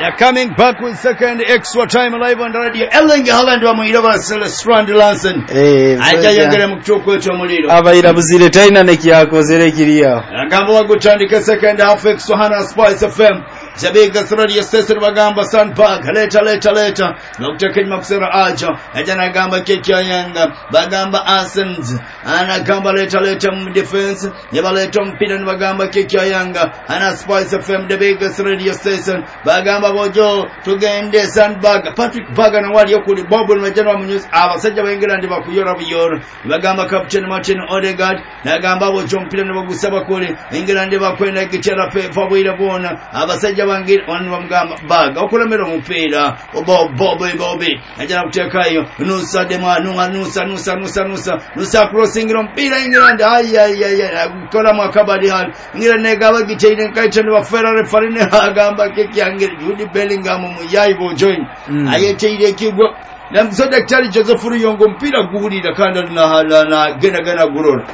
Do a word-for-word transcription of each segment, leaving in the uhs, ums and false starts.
are coming back with second extra time live on the radio. Erling Haaland wa muiraba Strand Lanson. Eh, aja yagere mu kuchoko echo muliro. Abayira buzire taina ne kyakozere kiriya. Agamba wagutandika second half extra Hana Spice F M. Zabiga radio station bagamba Sandpark leta leta leta nokutekenya kusera aja ajana gamba kekya Yanga bagamba Asens anagamba leta leta mu defense yabaleta mpira bagamba kekya Yanga Hana Spice F M Zabiga radio station bagamba bojo tugende Sandpark Patrick Baga na wali okuli Bob Majana wa news abasajja bengera ndi bakuyora biyoro bagamba captain Martin Odegaard nagamba bojo mpira bagusaba kule engera ndi bakwenda gichera pe fabwira bona abasajja bangir on wamgamba Baga okulemera omupira obo bobo bobo ajana kutekayo nusa dema nunga nusa nusa nusa nusa nusa crossing mpira England ay ay ay kola mwakabadi hal ngira negaba giteine kaitani wa Ferrari farine agamba keki angir Jude Bellingham mu yaibo join ayeteire kigwo namso daktari Joseph Ruyongo mpira gurira kanda na hala na gena gena gurora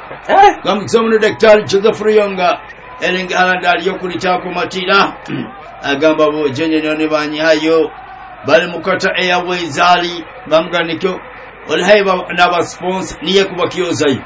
eh gamsomo daktari Joseph Ruyonga Erling Haaland aliyokuli chako matira agamba bo jenye ne banyayo bali mukata Airways ali bamganikyo oli haiba naba sponsor niye kubakiyozai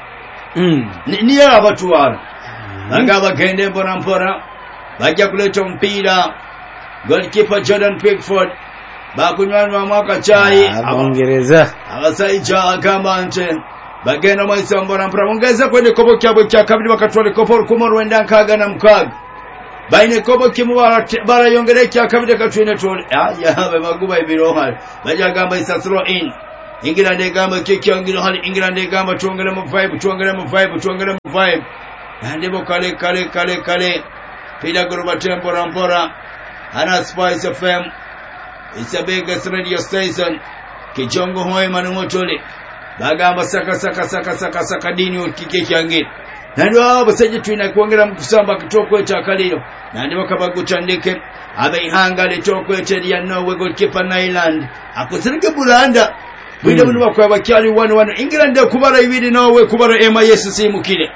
mm niye abatwara agamba gende mbona mpora bajja kuleta mpira goalkeeper Jordan Pickford bakunywa mwaka chai abongereza abasaija agamba nte bagenda mwaisa mbona mpora ongeza kwende kobo kyabwe kya kabiri bakatwale kopo kumoro wenda nkaga na mkaga baine kobo kimu bara yongere kya kabiri katwine tole ya babe maguba ibiroha bajja gamba isa throw in England egamba keki angiro hali England egamba tuongere mu vibe tuongere mu vibe tuongere mu vibe ndebo kale kale kale kale pila goroba tempo rampora Hana Spice F M it's a big radio station kijongo hoye manu motole bagamba saka saka saka saka saka dini okike kyange nando abaseje twina kuongera mu kusamba kitoko ekya kaliro nandebo kabagutandike abeihanga letoko eteria Norway goalkeeper Nyland akusirike bulanda bwide bunu bakwa bakyali one one England kubara ibiri Norway kubara M I S C mukire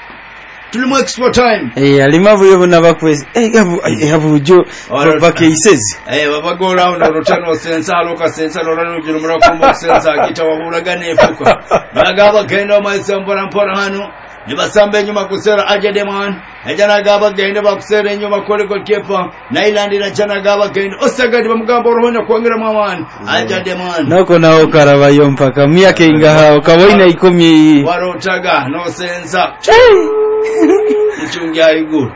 tulimu extra time eh alimavu yobo nabakwezi eh gabu yabujo babake isezi eh babago round rotano sensa loka sensa lorano jirumura kumbo sensa kitawabulagane efuka bagaba genda maisambora mpora hano nibasambe nyuma kusera ajedeman ajana gaba genda bakusera nyuma kole goalkeeper Nyland na jana gaba genda osagadi bamugamba rohonya kuongera mwaman ajedeman nako nawo karabayo mpaka myake ingaha kawaina ikomi warotaga no sensa Chungia iguru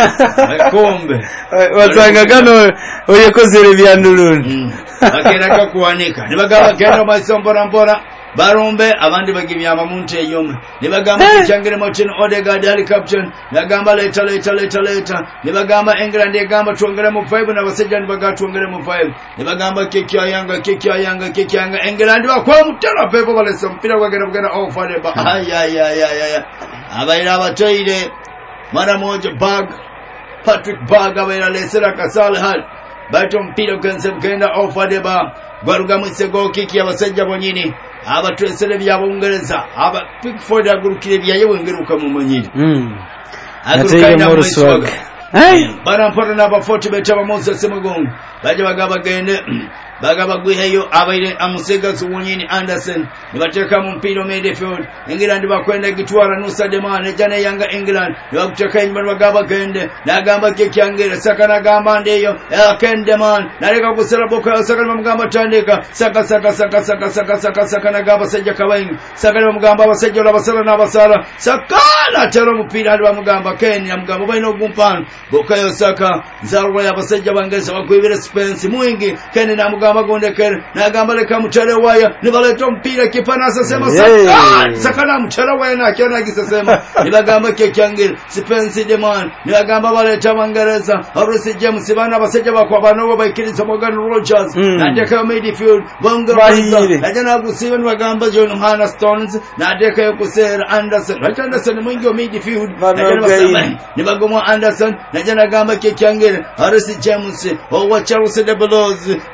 kombe wasanga kano oyekozere byanduluni bakera kuwanika nibagaba genda maisambora mpora barombe abandi bagimyama munte yomwe nibagamba kichangire Martin Odegaard ali captain nagamba leta leta leta leta nibagamba England egamba tuongere mu five na basejja nibaga tuongere mu five nibagamba keki Yanga keki Yanga keki Yanga England bakwa mutera pepo balesa mpira gwagera bugera ofane ba aya ya ya ya abaira abatoire mara moja bag Patrick Bag abaira lesera kasal hal bato mpira kanse genda ofane ba gwaruga musego keki abasejja bonyini aba twesele byabongereza aba Pickford agurukire byayewe ngeruka mu manyiri mm agurukira mu Morrisburg eh bara mpora naba forty betaba Moses Semugongo baje bagaba gende bagaba gwiheyo abaire amusega zuwonyini Anderson nibateka mu mpiro midfield England bakwenda gitwara nusa demane jane Yanga England bakuteka inyuma bagaba gende nagamba kekyangere sakana gamba ndeyo akende man nareka kusera boka sakana mugamba tandika saka saka saka saka saka saka saka nagamba sejja kabaingi sakana mugamba abasejja labasala nabasala sakana tero mupira ali bamugamba Kenya mugamba baino gumpano boka yosaka zarwa yabasejja bangeza bakwibira Spence mwingi Kenya na mugamba gondekere nagamba leka mutale waya nibaleta mpira kipanasa sema sakana sakana mutale waya na kyana gisema nibagamba kekyangere Spence Deman nibagamba baleta bangereza Arusi James bana basejja bakwa bano bayikiriza Morgan Rogers nadeka midfield bongereza ajana gusiba nibagamba John Hannah Stones nadeka yokusera Anderson right Anderson mwingi wa midfield ajana basema nibagoma Anderson najana gamba kekyangere Arusi James owa Chelsea the Blues najana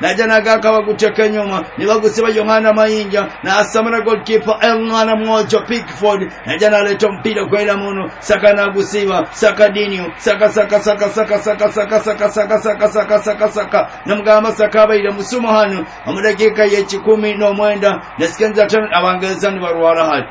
agaka baguteka nyuma nibagusiba Yohana Mayinja na asamana goalkeeper Elngana Mwojo Pickford najana leto mpira kwa ila muno saka na gusiba saka Dinio saka saka saka saka saka saka saka saka saka saka saka saka namugamba saka baira musuma hano amudakika yechikumi no mwenda nesikenza tano abangeza ni barwara hali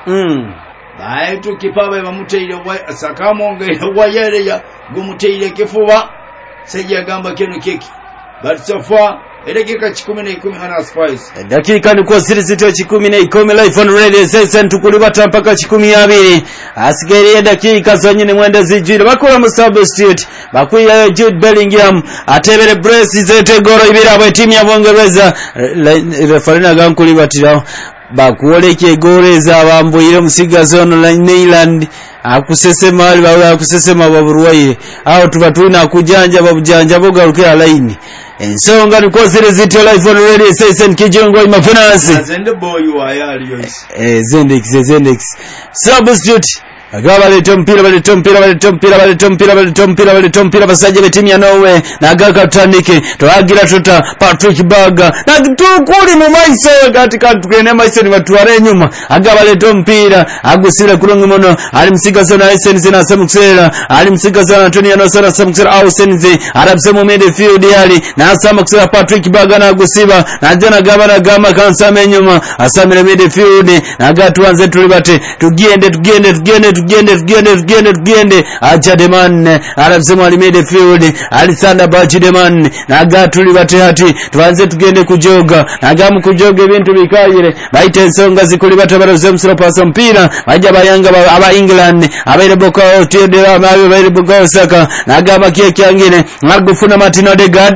mm baitu kipawe bamuteire wa saka monge wayere ya gumuteire kifuba seja gamba kenu keki but so far dakika kumi na kumi hana spice dakika ni kwa siri sito kumi na kumi live on radio station tukulibata mpaka kumi na mbili asigeri dakika zonyine mwenda zijira bakora mu substitute bakuya Jude Bellingham atebere brace zete goro ibira abo timu ya Bongereza referina gankulibatira bakuoleke goreza bamboyire musigazo online Neyland akusesema wali bawe akusesema baburwaye aho tuba tulina kujanja babujanja bogarukira line ensonga ni kwa zile zito live on radio station Kijongo ima finance zende boy wa yali yosi eh zendex zendex substitute agaba le tompira bale tompira bale tompira bale tompira bale tompira bale tompira basaje betimu ya Norway na agaka tanike twagira tuta Patrick Baga na tukuli mu maiso katika tukene maiso ni watu ware nyuma agaba le tompira agusira kulongo mono ali msiga zona Essence na Samuksera ali msiga zona Antonio Nosara Samuksera au Senze arabsemo midfield yali na Samuksera Patrick Baga na agusiba na jana gaba na gama kansame nyuma asamire midfield na gatu wanze tulibate tugiende tugiende tugiende tugende tugende tugende tugende acha deman arabsema alimede field alisanda bachi deman na gatuli batehati tuanze tugende kujoga na gamu kujoga ibintu bikayire baite ensonga zikuli batabaraze musiro paso mpira baja bayanga aba England abaire boka otede ababe baire boka Osaka na gama kieki angine magufuna Martin Odegaard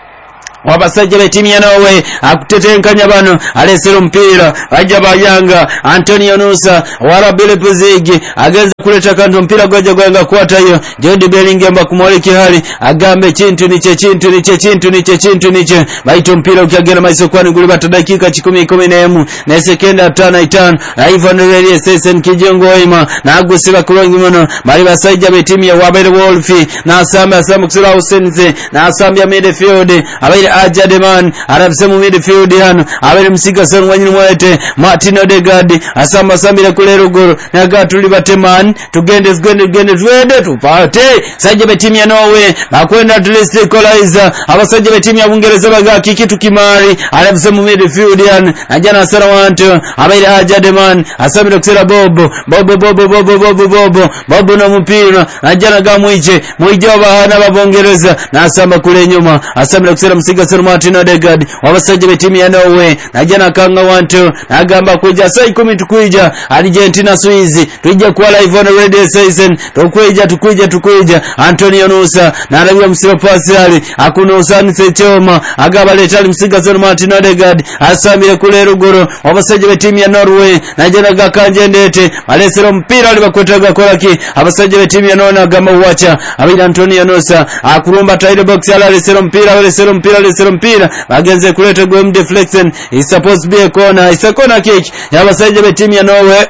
wabasaje betimu ya Norway akutetenkanya bano alesero mpira baja bayanga Antonio Nusa wala Bile Puzigi agenza kuleta kando mpira gwaja gwanga kwata hiyo Jude Bellingham bakumoleke hali agambe chintu niche chintu niche chintu niche chintu niche baito mpira ukiagera maiso kwani guli bata dakika kumi kumi na emu na sekenda tano itano na Ivan Reyes Sesen Kijongo ima na agusiba kulongi mono bali basaje betimu ya Wabere Wolfi na asamba asamba kusura Usenze na asamba midfield abaire Ajademan arabsemu midfield hano abere msiga son wanyini mwete Martin Odegaard asamba sambira kulero goro na gatuli bateman tugende tugende tugende twende tupate saje betimu ya Norway bakwenda at least equalizer abasaje betimu ya Bungereza baga kikitu kimari arabsemu midfield hano na jana sara wanto abere Ajademan asambira kusera bobo bobo bobo bobo bobo bobo bobo na mpira na jana gamwije mwije abahana babongereza na asamba kule nyuma asambira kusera msiga Martin Odegaard wabasaje betimu ya Norway na jana kanga wanto na gamba kuja sai kumi tukuija Argentina Swiss tuija kwa live on radio station tukuija tukuija tukuija Antonio Nusa na arabia msiro pasali akuna usani sechoma agaba letali msiga zone Martin Odegaard asamire kule rugoro wabasaje betimu ya Norway na jana gakanje ndete alesero mpira alibakwetaga kolaki abasaje betimu ya Norway gamba uacha abida Antonio Nusa akurumba tire box ala alesero mpira alesero mpira alesero mpira bagenze kuleta goal deflection is supposed to be a corner is a corner kick yabasaje betimu ya Norway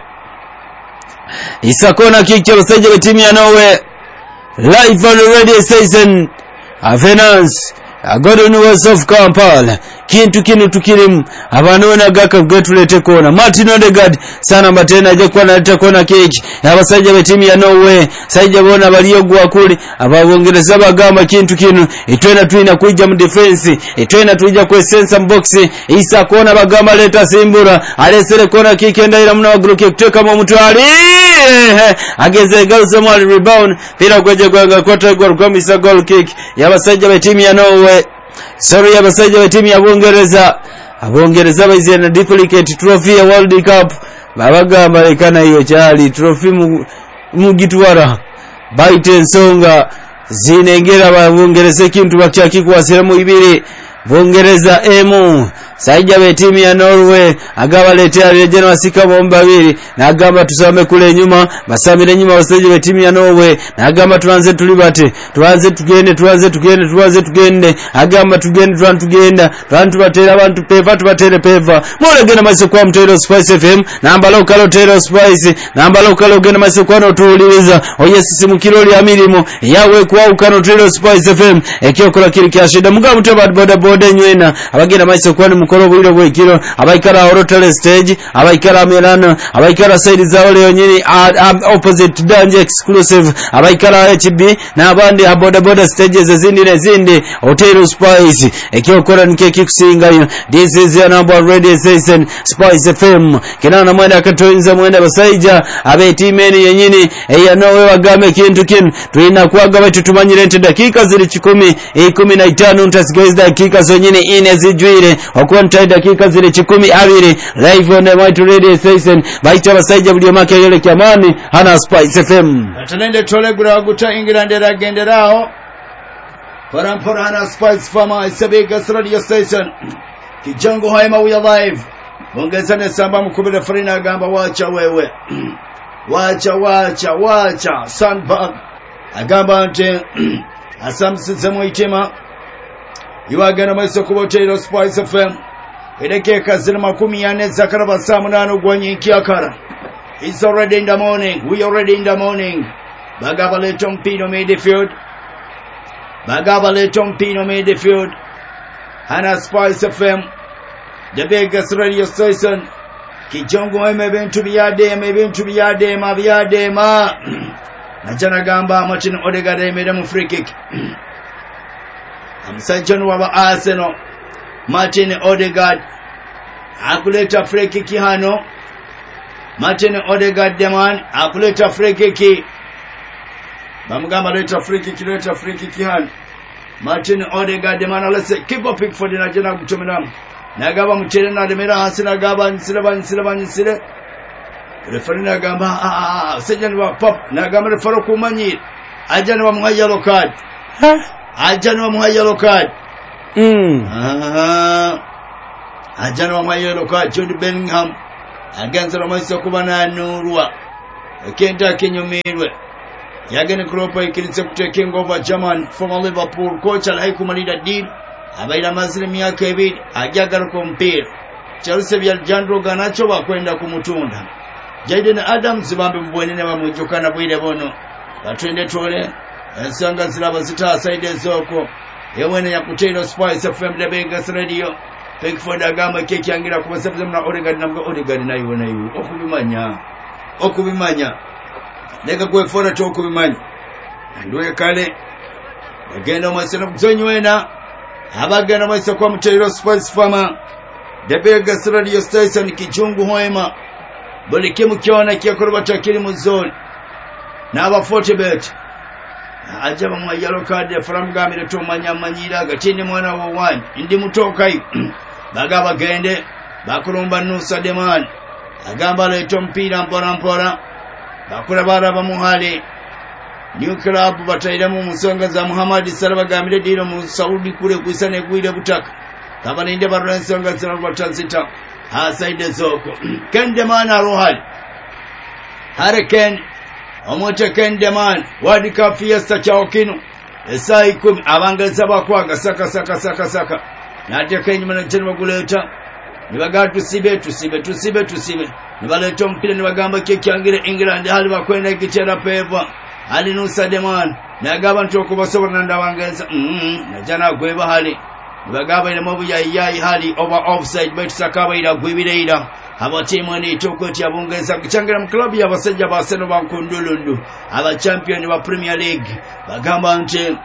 is a corner kick yabasaje betimu ya Norway live on the radio station Avenance Gordon was of Kampala kintu kinu tukirimu abanona gaka gwetulete kona Martin Odegaard sana batena aje kwa naleta kona keji abasaje betimu ya Norway saije bona baliyogwa kuli ababongereza bagamba kintu kinu itwena twina kuija mu defense itwena tuija ku sense box isa kona bagamba leta simbura alesere kona kikenda ila mna wagruke kuteka mu mutwali ageze galuze mu rebound pira gweje gwanga kwata gol komisa goal kick yabasaje betimu ya Norway sorry yabasaje betimu ya Bungereza abongereza baizia na duplicate trophy ya World Cup babaga Marekana hiyo chali trophy mugitwara baite nsonga zinengera babongereza kintu bakyaki kwasira mu ibiri Bungereza emu Saija be timu ya Norway agaba letea rejeno wasika bomba babiri na agamba tusame kule nyuma basamire nyuma basaija be timu ya Norway na agamba tuanze tulibate tuanze tugende tuanze tugende tuanze tugende agamba tugende tuan tugenda tuan tubatera abantu peva tubatere peva mole gena maso kwa mtero Spice F M namba local Tero Spice namba local gena maso kwa no tuuliza oye sisi mukiroli amirimo yawe kwa ukano Tero Spice F M ekyokola kiri kyashida mugabu teba boda boda nywena abagenda maso kwa ni mukoro bwiro bwekiro abaikara Orotele stage abaikara Milano abaikara side za ole yonyini opposite Danje exclusive abaikara H B na abandi aboda boda stages zindi nezindi Hotel Spice ekyokora nke kikusinga yo. This is your number radio station Spice F M kinana mwenda katoinza mwenda basaija abe timeni yenyini eya nowe bagame kintu kin tuina kuaga batu tumanyire nte dakika zili chikumi e kumi na itano ntasigoiza dakika zonyini ine zijwire okwonta dakika zili chikumi abiri live on the White radio station baita basaija buli make yole kyamani hana Spice F M atanende tolegura guta England eragenderao parampora hana Spice Fama isabega radio station kijango haima we live ongezane samba mukubira frina agamba wacha wewe wacha wacha wacha Sandberg agamba nte asamsize muitima iwagana maiso kubotero Spice F M edeke kazina makumi yane zakaraba saa munano gwanyi akara. It's already in the morning. We already in the morning. Bagabale Tompino midfield. Bagabale Tompino midfield. Hana Spice F M, the biggest radio station. Kijongo eme to be a day, maybe to be a day, ma be a day, ma. Najana Gamba, Martin Odegaard made him a free kick. I'm saying Waba Arsenal. Martin Odegaard. Akuleta free kick hano. Martin Odegaard deman. Akuleta free kick. Bamugamba leta free kick, leta free kick hano. Martin Odegaard deman. Let's say keep up pick for the Najana Gutuminam. Nagaba Muchele na demera hasina gaba nsila nsila nsila. Referee nagamba ah ah sejani wa pop nagamba referee kumanyi ajani wa muha yellow card. Ajani wa muha yellow card. Mm. Ah. Ajani wa muha yellow card. Jude Bellingham against Romaiso kubana nurwa. Kenta kinyumirwe. Yagene Kropa ikiritse kutaking over German from Liverpool coach alhaikumalida deal. Abaira mazili miaka ibiri ajagara kompira Chelsea bya Jandro Ganacho bakwenda kumutunda Jaden Adams bambe mbwenene bamujukana bwire bono batwende tole ensanga zilaba zita side zoko yewene ya kutero Spice F M Vegas radio Pickford agamba kekyangira kubasabye na Odegaard nabwo Odegaard nayo nayo okubimanya okubimanya neka kwefora cyo okubimanya ndwe kale bagenda mwasena kuzonywena abagana maisa kwa mtero Spice Fama the biggest radio station kijungu hoema buli kimu kiona kiyakoroba takiri muzoni naba forty bet ajaba mwa yellow card from gamire to manya manyira gatini mwana wa wani ndi mutoka yi bagaba gende bakulumba nusa deman agamba leto mpira mpora mpora bakula baraba muhali New club bataira mu musonga za Muhammad Salaba gamire diro mu Saudi kule kuisane kuile butaka kaba ninde barra nsonga za batanzita ha side zoko kende mana rohali Hurricane omote kende man World Cup fiesta chaokino esai kumi abangaza bakwaga saka saka saka saka nate kenyi mana cheni baguleta nibagatu sibe tusibe tusibe tusibe nibaleta mpira nibagamba kekyangira England hali bakwenda kitera peva Ali nusa deman nagaba ntoko basobora ndabangeza mm najana gweba hali bagaba ile mabu ya yayi hali over offside but sakaba ila gwibireira abatimu ni toko ti abongeza kuchangira mu club ya basajja ba Arsenal bankundulundu aba champion wa Premier League bagamba nte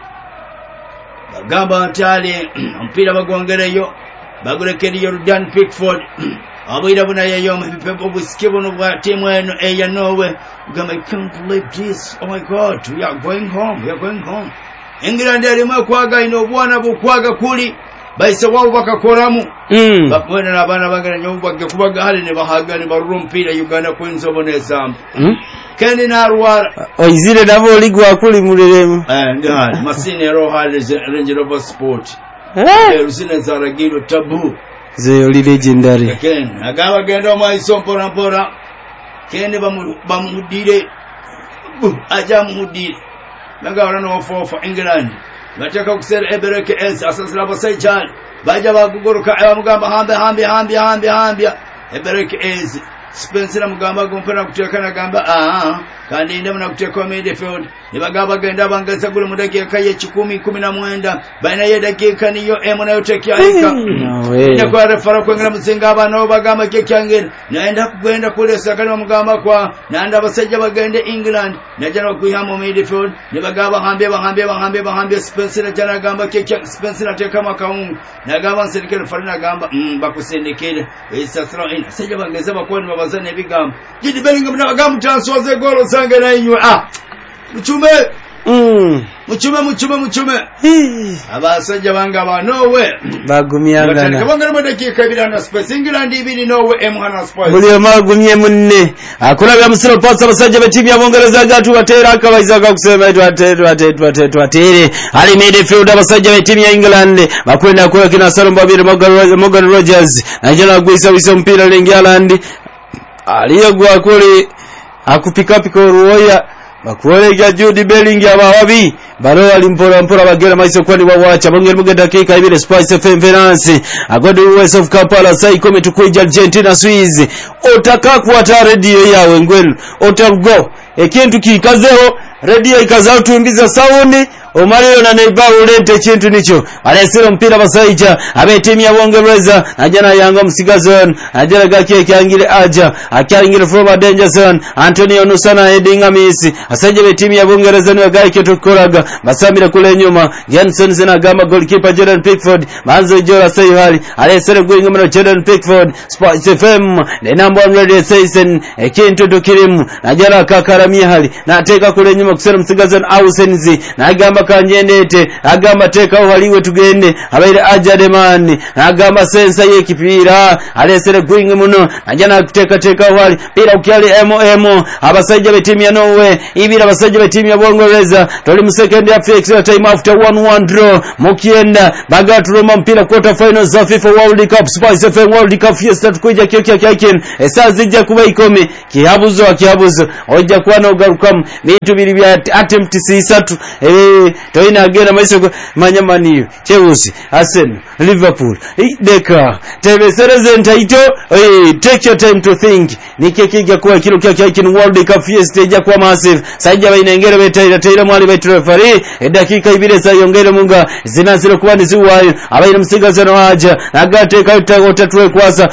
bagamba ntale mpira bagongerayo bagulekeri Jordan Pickford Abida buna yayo mpepo busikibo no bwa timu eno eya Norway gama I can't believe this. Oh my God, we are going home. We are going home. England alima kwaga ino bwana bukwaga kuli baise wao bakakoramu mm bakwena nabana bangana nyumba gekubaga hali ne bahaga ne barumpira Uganda kwenzo boneza mm Keni na Arwara oizire davo ligwa kuli mulelemu eh ndali masine ro hali Range Rover Sport eh rusine zaragiro tabu ze oli legendary Ken agamba genda omaiso mpora mpora Ken bamudire aja mudire banga wana no for England bataka kusera Ebereke es asasira basaychal baja bagugoroka abamugamba hambe hambe hambe hambe hambe Ebereke es Spencer mugamba gumpera kutekana gamba ah kandi inde muna kuteka midfield nibagaba genda bangaza gule mudaki kaye kikumi kumi na mwenda baina ya dakika niyo emu na yote alika nya kwa refara kwengera muzinga abana bagamba kekyange naenda kugenda kule sakani mugamba kwa nanda basajja bagende England najana kuyamo midfield nibagaba hambe bahambe bahambe bahambe Spencer jana gamba kekya Spencer ateka makaungu nagamba nsirikere farina gamba mm, bakusendekere esasra ina sajja bangaza bakoni babazane bigamba Jude Bellingham nabagamba transfer golo sange na inywe ah muchume mm muchume muchume muchume abasajja banga ba nowe bagumyangana kabanga mu dakika ibiri na space England ibiri nowe emhana space buli magumye munne akula bya musiro pasa abasajja betimu yabongereza gatu batera akabayiza kusema twatera twatera twatere ali midfield abasajja betimu ya England bakwenda kwa kina Salomba babiri Morgan Rogers najana gwisa wisa mpira lengi Ireland aliyo gwa kule akupika pika ruoya bakuolega Jude Bellingham ababi baro alimpora mpora bagera maiso kwani wawacha bongera muge dakika ibire Spice F M Finance agodi West of Kampala sai kome tukuja Argentina Swiss otaka kuata radio yawe ngwelu otago ekintu kikazeho radio ikazao tuimbiza sound Omareo na neiba ulente chintu nicho alesero mpira basaija abe timu ya Bongereza najana Yanga Msigazon ajara gake kyangire aja akyangire from a danger zone Antonio Nusana heading misi asaje be timu ya Bongereza ni wagaye kitokoraga basambira kule nyuma Jensen zina gamba goalkeeper Jordan Pickford manzo jora sai hali alesero going mno Jordan Pickford Sports F M the number one radio station ekintu dokirimu najara kakaramia hali na teka kule nyuma kusera Msigazon Ausenzi na gamba kanjendete agamba teka waliwe tugende abaire ajademani agamba sensa yekipira alesere gwingi muno ajana kuteka teka wali pira ukiali emo emo abasajja betimu ya Norway ibira abasajja betimu ya Bongereza toli mu second half extra time after one one draw mukienda bagatu Roma mpira quarter finals za FIFA World Cup Spice F M World Cup fiesta tukujja kyokia kyakin esazijja kuba ikome kihabuzo kihabuzo ojja kwana ugarukam bintu biri bya attempt sisatu eh toina agera maiso manyamaniyo Chelsea Arsenal Liverpool Deka tebesereze ntaito eh take your time to think nikekija kwa kilo kya kya kin World Cup fiesta ija kwa massive sajja bainengere betaira taira mwali betu referee dakika ibire sayongere munga zinaziro kuba niziwayo abaire Msigazano haja agate kautago tatwe kwasa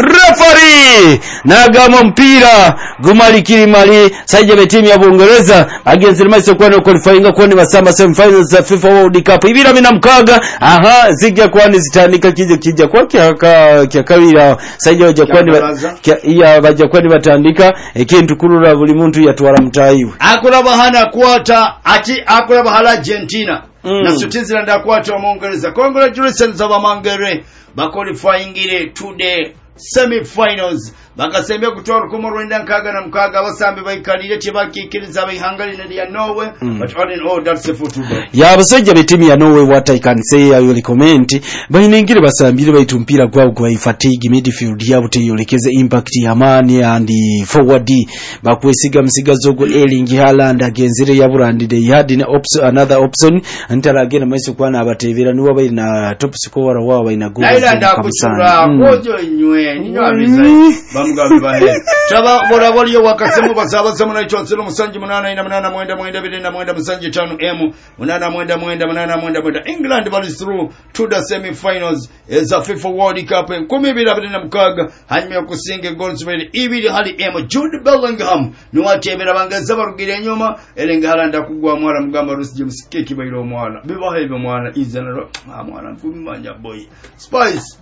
referee nagama mpira gumalikiri mali sajja betimu ya Bongereza against maiso kwa no qualifying kwa ni basamba semifinals za FIFA World Cup ibira mina mkaga aha zigya kwani zitandika kije kija kwa kyaka kyakabira sajja baje kwani ya baje kwani batandika ekintu kulura buli muntu yatwara mtayiwe akula bahana kwata ati akula bahala Argentina mm. na sutizi nda kwata Mongereza congratulations abamangere baqualifying ile today semi-finals bagasembye kutora ko Rwanda nkaga na mkaga basambe bayikalire tibakikiriza bayihangari na ya Norway mm. but all in all that's the football ya basajja betimu ya Norway what I can say I will comment bayiningire basambire bayitumpira gwa gwa fatigue midfield yabo teyolekeze impact ya mani and forward bakwesiga Msigazo go Erling Haaland agenzire ya Burandi they had an option another option antara agena maiso kwana abatevera niwo bali na top scorer wao ina goal Thailand akuchura kojo inywe ninyo abizai bamugabe bahe chaba bora boliyo wakasemu basaba semu na chonselo musanji munana ina munana mwenda mwenda bidina mwenda musanji tano emu munana mwenda mwenda munana mwenda mwenda England bali through to the semi finals za FIFA World Cup kumi bila bidina mkaga hanyuma kusinge goals bali ibili hali emu Jude Bellingham nuwatebera bangaza barugire nyuma Erling Haaland akugwa mwara mugamba Rusi James keki bayiro mwana bibaho ibyo mwana izana ah mwana mfumanya boy Spice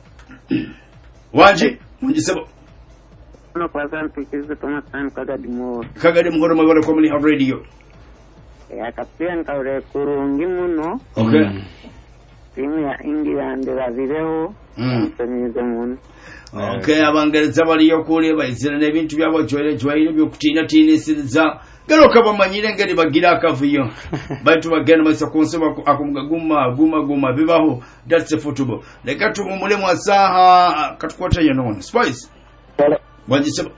Wanji munjisebo no kwazan tukizo toma time kagadi mo kagadi mhoro mabara kwa mli radio ya kapten kaure kurungi muno okay timu ya England la video mm. Okay, abangereza baliyo kule bayizira n'ebintu byabo joyire joyire byokutina tinisiriza garoka bamanyire ngeri bagira akavuyo baitu bagenda masa konsema akumuguma guma guma bibaho. That's a football leka tumumule mwasaha katukwata yenone Spice wajisema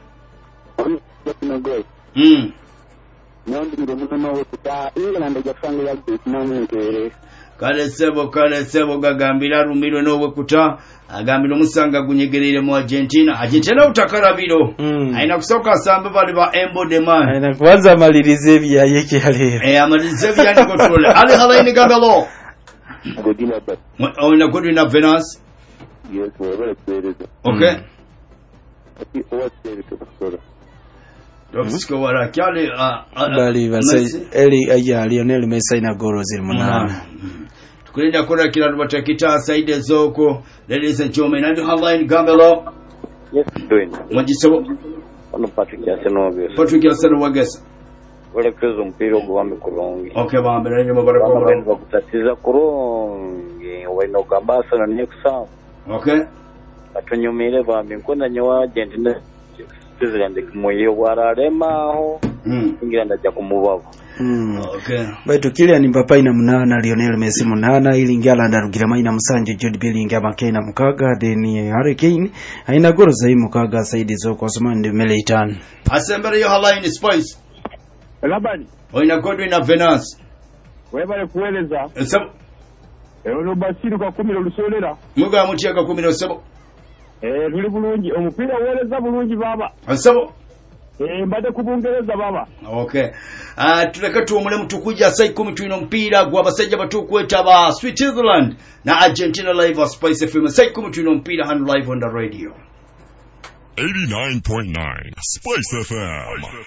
mm Nandi ngomuna wokuta England jafanga ya Vietnam kale sebo kale sebo gagambira rumiro nowe kuta agambira musanga gunyegerere mu Argentina Argentina utakarabiro mm. aina kusoka samba bali ba Embo de man aina kwanza malirize bya yeke halera eh amalize bya ni control ali halaini gambalo Godina but oh na Godina Venus yes wewe wewe okay ati owatere to Tofisiko wala kyale bali basai eli aya Lionel Messi na golo ziri munana tukulinda kora kila tubatakita saide zoko ladies and gentlemen and halaini gambalo yes doing mwajisebo ono Patrick Yasenobes Patrick Yasenobes wale kwezo mpira gwame kurongi okay bambere nyo mabara ko bamwe bakutatiza kurongi wino gambasa na nekusa okay atonyomere bamwe nkona nyo Argentina Switzerland kumuyo wararemaho ingira ndaja kumubabo mm. okay baitu Kylian Mbappe ina munana Lionel Messi munana ili ngala ndarugira maina musanje Jude Bellingham makena mukaga then Harry Kane aina goro zai mukaga saidi zoko Osman Militan asembere yo halaini Spice labani oina Godwin na Venus webale kueleza sebo ero basiri kwa kumi lusolera muga mutiaka kumi no sebo eh tuli bulungi omupira weleza bulungi baba asabo eh mbade kubungereza baba okay ah uh, tuleka tuomule mtukuja sai kumi tuino mpira gwa basajja batukweta ba Switzerland na Argentina live on Spice F M sai kumi tuino mpira and live on the radio eighty-nine point nine Spice F M.